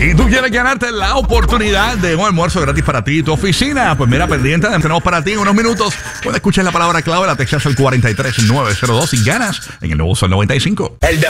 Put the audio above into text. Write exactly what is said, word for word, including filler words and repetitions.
Y tú quieres ganarte la oportunidad de un almuerzo gratis para ti y tu oficina. Pues mira, pendiente, tenemos para ti en unos minutos. Cuando escuches la palabra clave, la textas al cuatro tres nueve cero dos y ganas en el nuevo Sol noventa y cinco. El de